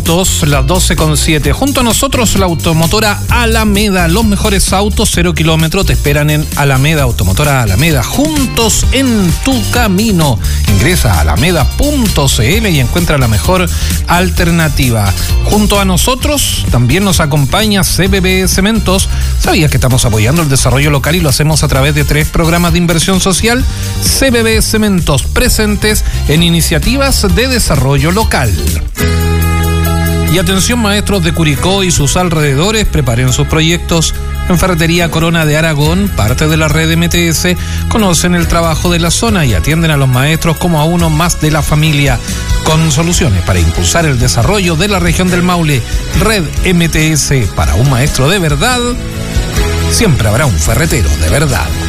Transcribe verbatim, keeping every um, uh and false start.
Las doce con siete. Junto a nosotros la automotora Alameda. Los mejores autos, cero kilómetros, te esperan en Alameda. Automotora Alameda. Juntos en tu camino. Ingresa a alameda punto c l y encuentra la mejor alternativa. Junto a nosotros también nos acompaña C B B Cementos. ¿Sabías que estamos apoyando el desarrollo local y lo hacemos a través de tres programas de inversión social? C B B Cementos, presentes en iniciativas de desarrollo local. Y atención, maestros de Curicó y sus alrededores, preparen sus proyectos. En Ferretería Corona de Aragón, parte de la red M T S, conocen el trabajo de la zona y atienden a los maestros como a uno más de la familia, con soluciones para impulsar el desarrollo de la región del Maule. Red M T S, para un maestro de verdad, siempre habrá un ferretero de verdad.